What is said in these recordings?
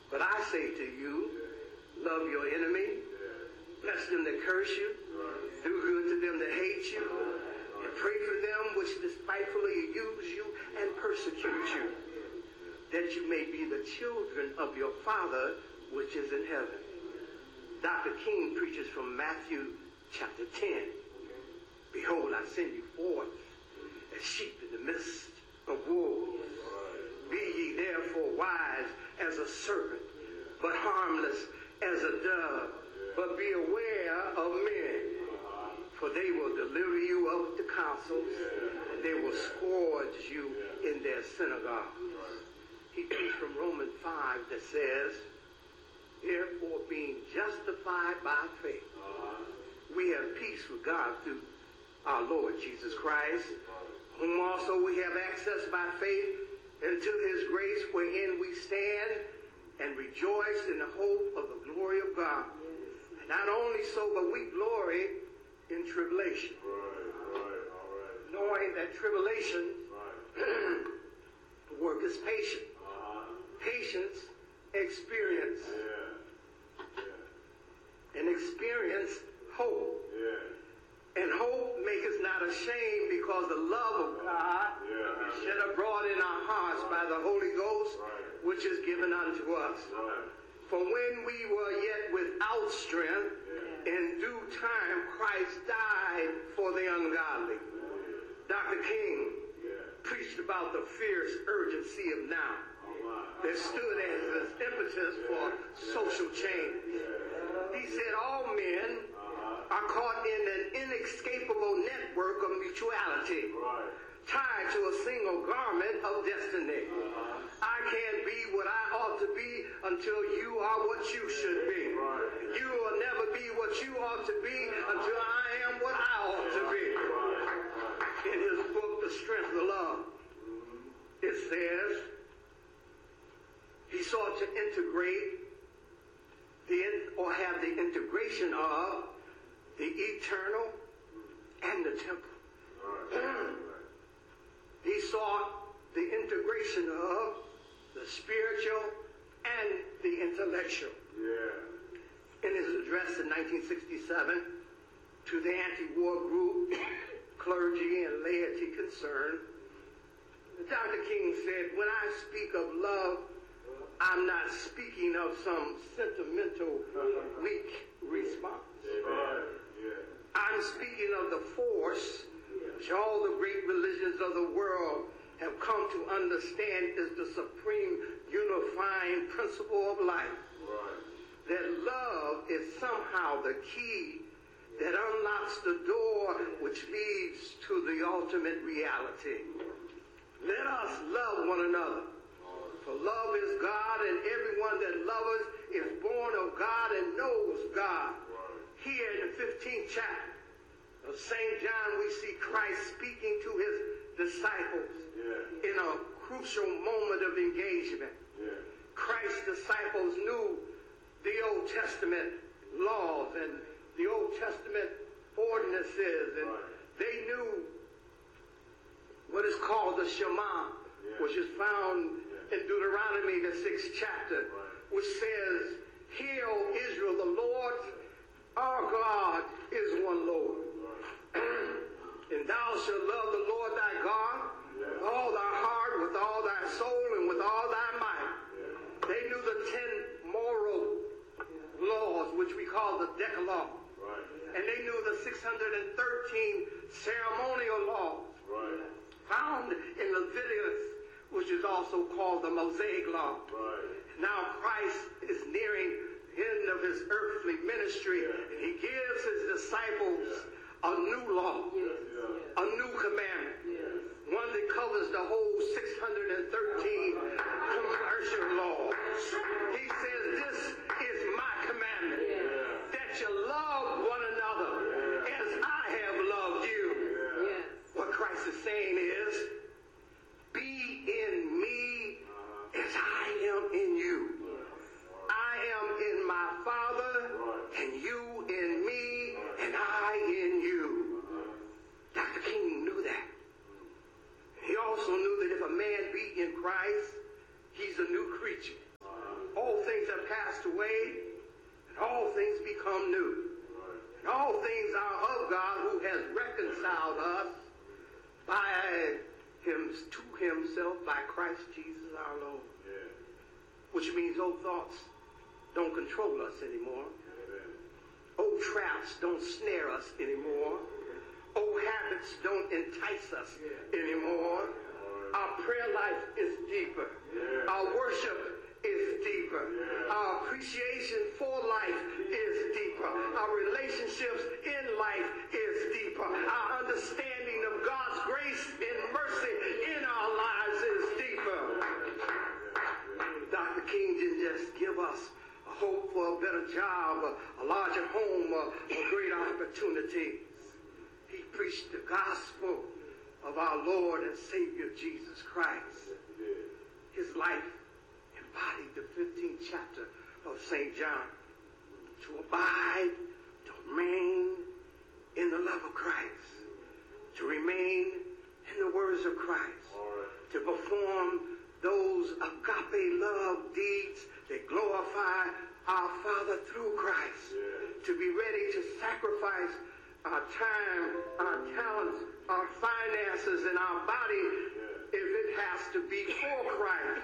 But I say to you, love your enemy, bless them that curse you, do good to them that hate you, and pray for them which despitefully use you and persecute you, that you may be the children of your Father which is in heaven. Dr. King preaches from Matthew chapter 10. Behold, I send you forth as sheep in the midst of wolves. Be ye therefore wise as a serpent, but harmless as a dove. But be aware of men, for they will deliver you up to councils, and they will scourge you in their synagogues. He preached from Romans 5 that says, therefore, being justified by faith, we have peace with God through our Lord Jesus Christ, whom also we have access by faith into his grace, wherein we stand and rejoice in the hope of the glory of God. And not only so, but we glory in tribulation, knowing that tribulation worketh patience. Patience, experience, and experience, hope. And hope maketh not ashamed, because the love of God is shed abroad in our hearts by the Holy Ghost, which is given unto us. For when we were yet without strength, in due time Christ died for the ungodly. Dr. King preached about the fierce urgency of now that stood as an impetus for social change. He said all men are caught in an inescapable network of mutuality, tied to a single garment of destiny. I can't be what I ought to be until you are what you should be. You will never be what you ought to be until I am what I ought to be. In his book, The Strength of Love, it says, he sought to integrate or have the integration of the eternal and the temporal. He sought the integration of the spiritual and the intellectual. In his address in 1967 to the anti-war group, clergy and laity concerned, Dr. King said, when I speak of love, I'm not speaking of some sentimental, weak response. I'm speaking of the force which all the great religions of the world have come to understand is the supreme unifying principle of life. That love is somehow the key that unlocks the door which leads to the ultimate reality. Let us love one another. For love is God, and everyone that loveth is born of God and knows God. Here in the 15th chapter of St. John, we see Christ speaking to his disciples in a crucial moment of engagement. Christ's disciples knew the Old Testament laws and the Old Testament ordinances, and they knew what is called the Shema, which is found in Deuteronomy, the 6th chapter, which says, hear, O Israel, the Lord our God is one Lord. And thou shalt love the Lord thy God with all thy heart, with all thy soul, and with all thy might. They knew the 10 moral laws, which we call the Decalogue. And they knew the 613 ceremonial laws found in Leviticus, which is also called the Mosaic Law. Now Christ is nearing the end of his earthly ministry, and he gives his disciples a new law, a new commandment, one that covers the whole 613 commercial laws. He says, this is my commandment, that you love one another as I have loved you. What Christ is saying is, be in me as I am in you. I am in my Father, and you in me, and I in you. Dr. King knew that. He also knew that if a man be in Christ, he's a new creature. passed away, and all things become new. And all things are of God, who has reconciled us by him to himself by Christ Jesus our Lord. Yeah. Which means old thoughts don't control us anymore. Yeah. Old traps don't snare us anymore. Old habits don't entice us anymore. Our prayer life is deeper. Yeah. Our worship is deeper. Yeah. Our appreciation for life is deeper. Our relationships in life is deeper. Our understanding of God's grace and mercy in our lives is deeper. Dr. King didn't just give us a hope for a better job, a larger home, or great opportunities. He preached the gospel of our Lord and Savior Jesus Christ. His life embodied the 15th chapter of St. John. To abide, to remain in the love of Christ, to remain in the words of Christ, to perform those agape love deeds that glorify our Father through Christ, to be ready to sacrifice our time, our talents, our finances, and our body if it has to be for Christ.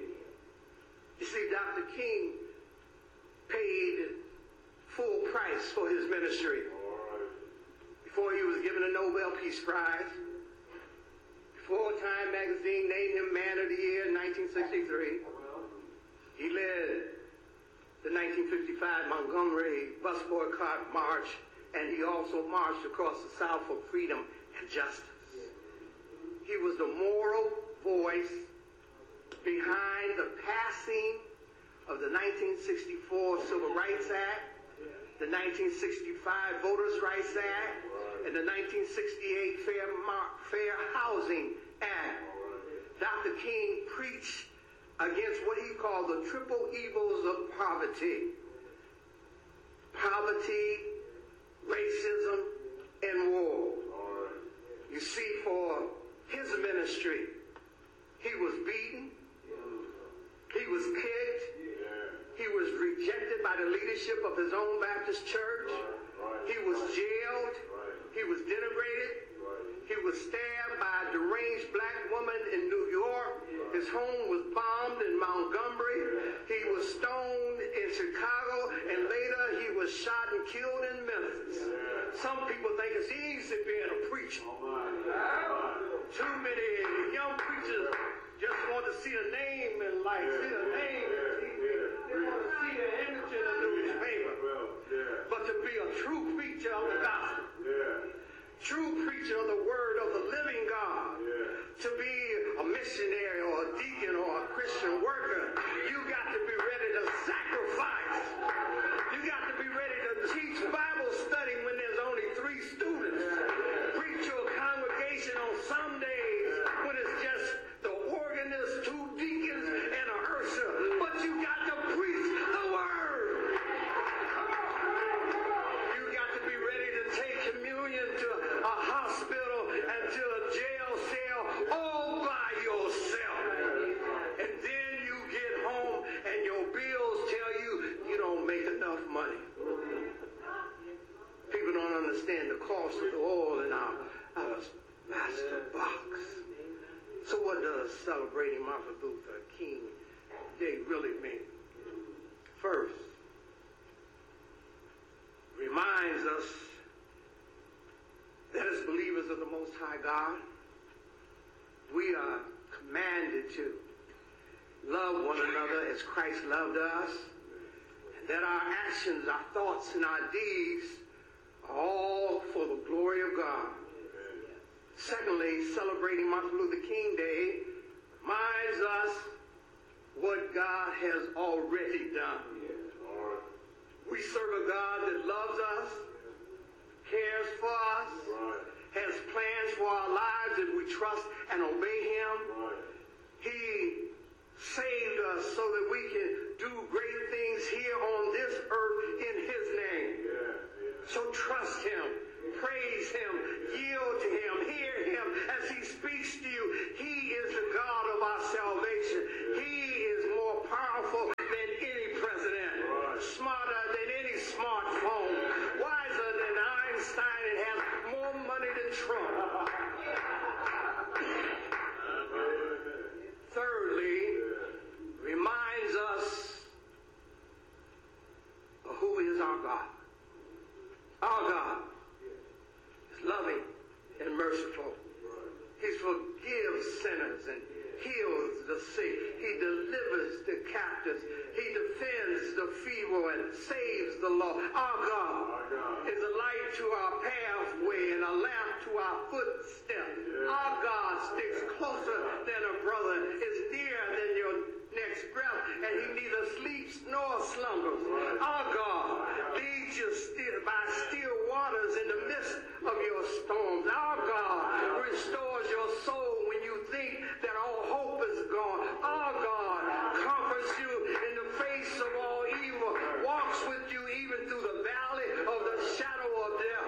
You see, Dr. King paid full price for his ministry. Before he was given a Nobel Peace Prize, before Time magazine named him Man of the Year in 1963, he led the 1955 Montgomery bus boycott march, and he also marched across the South for freedom and justice. He was the moral voice behind the passing of the 1964 Civil Rights Act, the 1965 Voters' Rights Act, and the 1968 Fair Housing Act. Dr. King preached against what he called the triple evils of poverty. Poverty, racism, and war. You see, for his ministry, he was beaten, he was kicked, he was rejected by the leadership of his own Baptist church, he was jailed, he was denigrated, he was stabbed by a deranged black woman in New York, his home was bombed in Montgomery, he was stoned in Chicago, and later he was shot and killed in Memphis. Some people think it's easy being a preacher. Too many young preachers just want to see a name in life, see a name in TV. They want to see the image in the newspaper. But to be a true preacher of the gospel, true preacher of the word of the living God, to be a missionary or a deacon or a Christian worker, you got to be ready to sacrifice. You got to be ready to teach Bible study when there's only 3 students. Preach to a congregation on some days when it's just the organist, 2 deacons, and a usher. But you got to preach the word. You got to be ready to take communion to a hospital and to a jail cell all by yourself. And then you get home and your bills tell you you don't make enough money. People don't understand the cost of the oil in our master box. So what does celebrating Martin Luther King Day really mean? First, reminds us that as believers of the Most High God, we are commanded to love one another as Christ loved us, and that our actions, our thoughts, and our deeds are all for the glory of God. Secondly, celebrating Martin Luther King Day reminds us what God has already done. We serve a God that loves us, cares for us, has plans for our lives if we trust and obey him. He saved us so that we can do great things here on this earth in his name. So trust him, praise him, yield to him, hear him as he speaks to you. He is the God of our salvation. He is more powerful than any president captives. He defends the feeble and saves the lost. Our God is a light to our pathway and a lamp to our footsteps. Our God sticks closer than a brother, is dearer than your next breath, and he neither sleeps nor slumbers. Our God leads you by still waters in the midst of your storms. Our God restores your soul when you think that all hope is gone. Our God comforts you in the face of all evil, walks with you even through the valley of the shadow of death.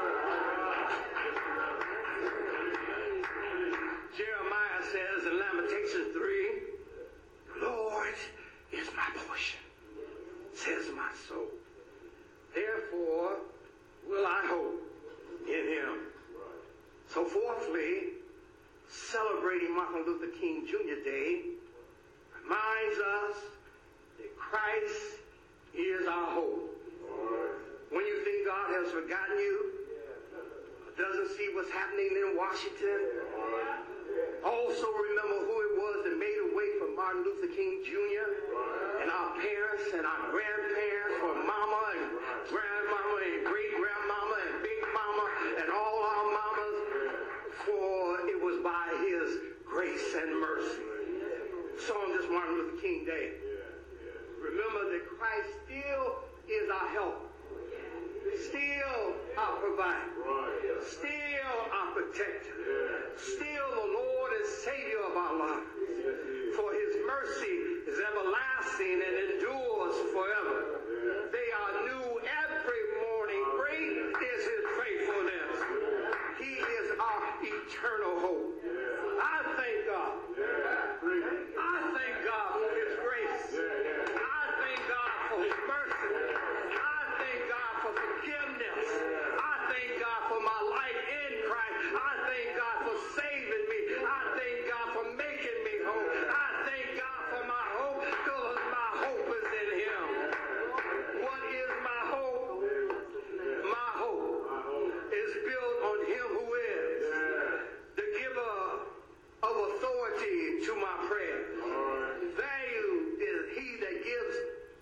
Jeremiah says in Lamentations 3, "The Lord is my portion, says my soul. Therefore will I hope in him." So fourthly, celebrating Martin Luther King Jr. Day reminds us that Christ is our hope. When you think God has forgotten you, doesn't see what's happening in Washington, also remember who it was that made a way for Martin Luther King Jr. and our parents and our grandparents, for mama and grandmama and great-grandmama and big mama and all our mamas, for it was by his grace and mercy. So on this Martin Luther King Day, remember that Christ still is our help, still our provider, still our protector, still the Lord and Savior of our lives. For his mercy is everlasting and endures forever. They are new every morning. Great is his faithfulness. He is our eternal hope. I thank God. I thank God for his grace. I thank God for his mercy. I thank God for forgiveness. I thank God for my life in Christ. I thank God for saving me. I thank God for making me whole. I thank God for my hope, because my hope is in him. What is my hope? My hope is built on him who is the giver of authority to my prayer. Value is he that gives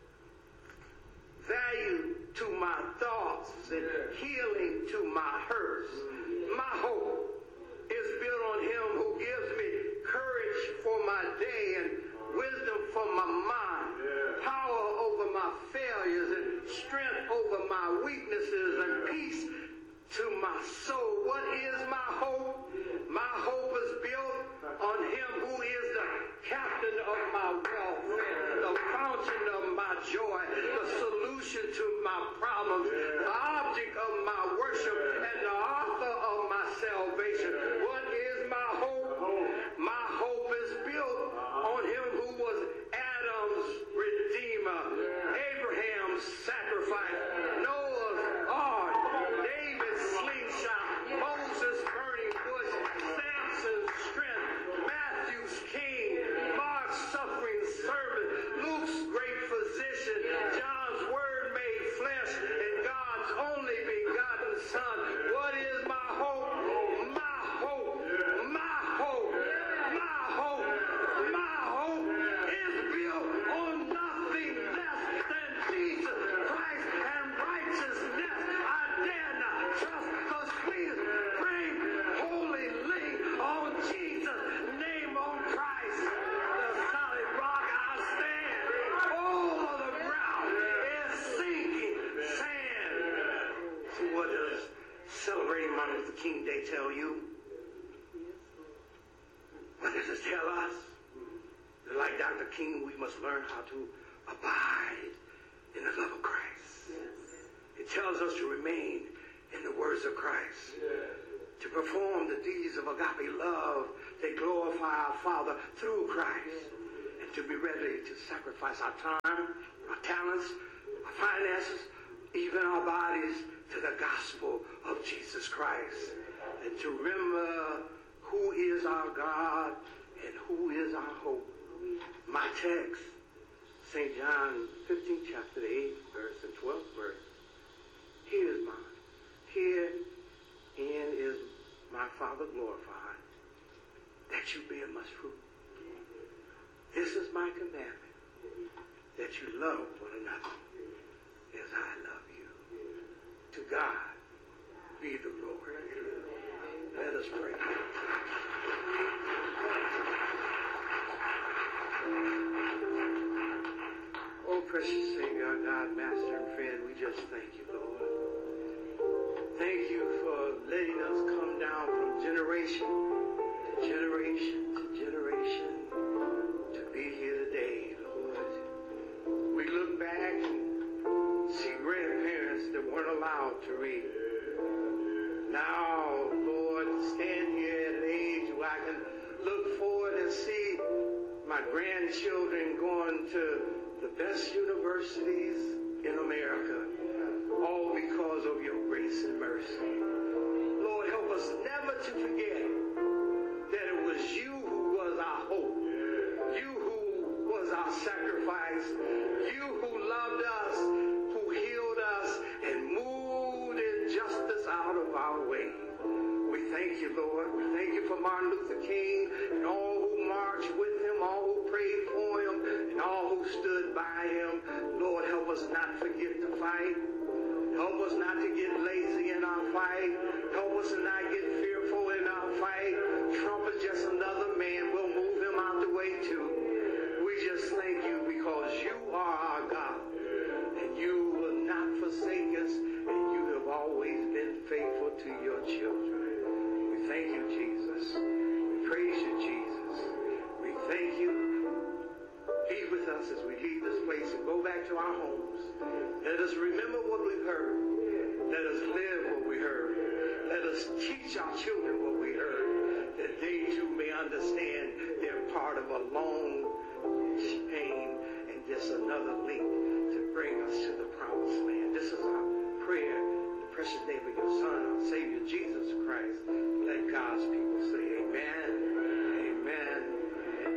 value to my thoughts and healing to my hurts. My hope is built on him who gives me courage for my day and wisdom for my mind, power over my failures and strength over my weaknesses and peace to my soul. What is my hope? My hope is built on him who is the captain of my welfare, the fountain of my joy, the solution to my problems, the object of my worship, and the author of my salvation. What is my hope? My hope is built on him who was Adam's redeemer, Abraham's sacrifice, Noah's ark, David's slingshot, Moses' burning bush, Samson's strength, Matthew's king, Mark's suffering servant, Luke's great physician, John's word made flesh, and God's only begotten Son. What is my hope? My hope, my hope, my hope, my hope is built on nothing less than Jesus Christ and righteousness. I dare not trust, because please bring holy link on Jesus' name, on Christ, the solid rock I stand. All of the ground is sinking sand. So what does celebrating Martin Luther King Day tell you? What does it tell us? That like Dr. King, we must learn how to abide in the love of Christ. It tells us to remain in the words of Christ, to perform the deeds of agape love that glorify our Father through Christ, and to be ready to sacrifice our time, our talents, our finances, even our bodies to the gospel of Jesus Christ, and to remember who is our God and who is our hope. My text, St. John 15, chapter 8, verse and 12th verse. Here is mine. Herein is my Father glorified, that you bear much fruit. This is my commandment, that you love one another as I love you. To God be the glory. Let us pray. Oh, precious Savior, our God, Master, and friend, we just thank you, Lord. Thank you for letting us come down from generation to generation to generation to be here today, Lord. We look back and see grandparents that weren't allowed to read. Now, Lord, stand here at an age where I can look forward and see my grandchildren going to the best universities in America, all because of your grace and mercy. Lord, help us never to forget that it was you who was our hope, you who was our sacrifice, you who loved us, who healed us, and moved injustice out of our way. We thank you, Lord. We thank you for Martin Luther King and all who marched with him, all who prayed for him, and all who stood by him. Lord, help us not forget to fight. Help us not to get lazy in our fight. Help us not get fearful in our fight. Trump is just another man. We'll move him out the way too. We just thank you because you are our God. And you will not forsake us. And you have always been faithful to your children. We thank you, Jesus. We praise you, Jesus. We thank you. Be with us as we leave this place and go back to our homes. Let us remember what we've heard. Let us live what we heard. Let us teach our children what we heard, that they too may understand they're part of a long chain and just another link to bring us to the promised land. This is our prayer in the precious name of your Son, our Savior, Jesus Christ. Let God's people say amen, amen, and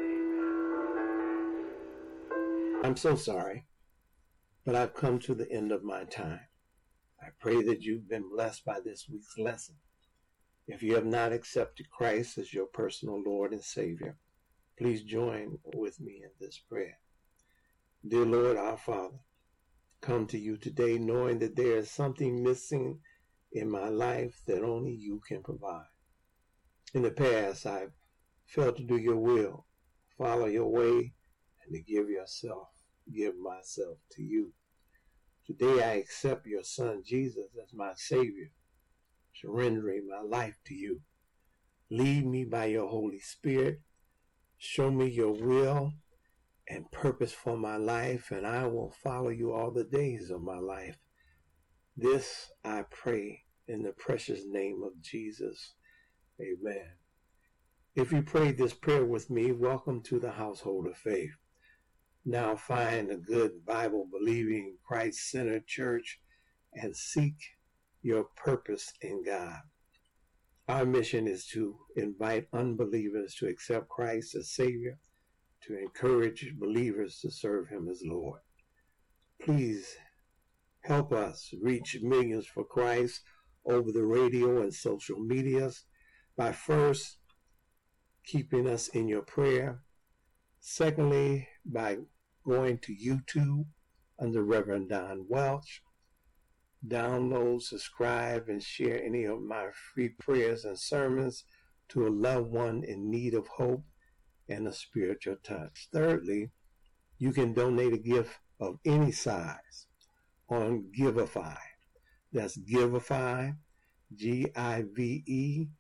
amen. I'm so sorry, but I've come to the end of my time. I pray that you've been blessed by this week's lesson. If you have not accepted Christ as your personal Lord and Savior, please join with me in this prayer. Dear Lord, our Father, come to you today knowing that there is something missing in my life that only you can provide. In the past, I've failed to do your will, follow your way, and to give myself to you. Today I accept your Son Jesus as my Savior, surrendering my life to you. Lead me by your Holy Spirit. Show me your will and purpose for my life, and I will follow you all the days of my life. This I pray in the precious name of Jesus. Amen. If you prayed this prayer with me, welcome to the household of faith. Now find a good Bible-believing, Christ-centered church and seek your purpose in God. Our mission is to invite unbelievers to accept Christ as Savior, to encourage believers to serve Him as Lord. Please help us reach millions for Christ over the radio and social medias by first keeping us in your prayer. Secondly, by going to YouTube under Reverend Don Welch. Download, subscribe, and share any of my free prayers and sermons to a loved one in need of hope and a spiritual touch. Thirdly, you can donate a gift of any size on Givelify. That's Givelify, Givelify,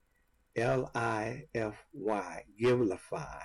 Givelify.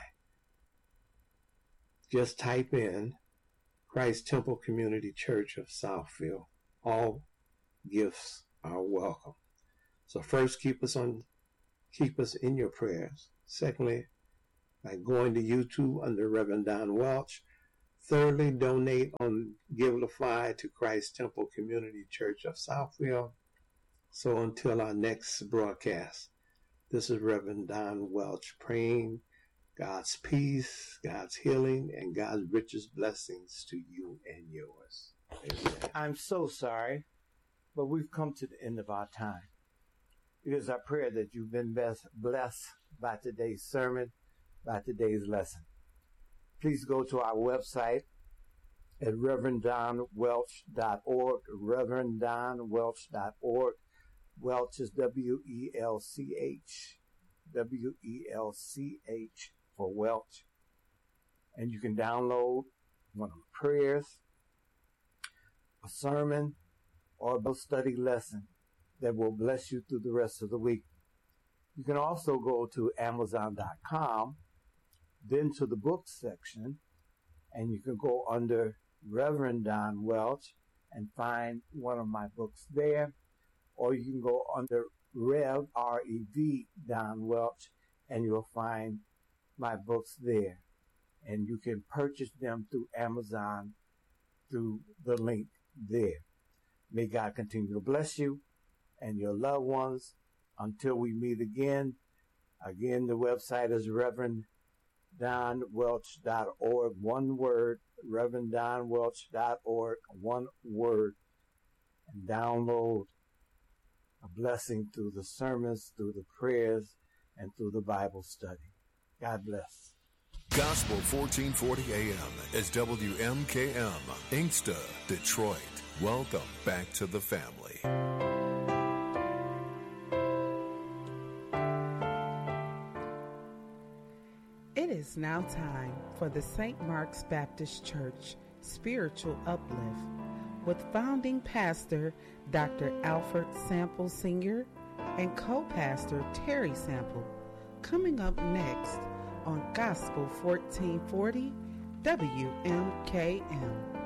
Just type in Christ Temple Community Church of Southfield. All gifts are welcome. So first, keep us in your prayers. Secondly, by going to YouTube under Reverend Don Welch. Thirdly, donate on Givelify to Christ Temple Community Church of Southfield. So until our next broadcast, this is Reverend Don Welch praying God's peace, God's healing, and God's richest blessings to you and yours. Amen. I'm so sorry, but we've come to the end of our time. It is our prayer that you've been blessed by today's sermon, by today's lesson. Please go to our website at ReverendDonWelch.org, ReverendDonWelch.org. Welch is W-E-L-C-H, W-E-L-C-H for Welch. And you can download one of the prayers, a sermon, or a study lesson that will bless you through the rest of the week. You can also go to Amazon.com, then to the books section, and you can go under Reverend Don Welch and find one of my books there. Or you can go under Rev, R-E-V, Don Welch, and you'll find my books there. And you can purchase them through Amazon through the link there. May God continue to bless you and your loved ones until we meet again. Again, the website is ReverendDonWelch.org, one word, ReverendDonWelch.org, one word, and download a blessing through the sermons, through the prayers, and through the Bible study. God bless. Gospel 1440 AM is WMKM, Inkster, Detroit. Welcome back to the family. It is now time for the St. Mark's Baptist Church Spiritual Uplift with founding pastor Dr. Alfred Sample Sr. and co-pastor Terry Sample, coming up next on Gospel 1440 WMKM.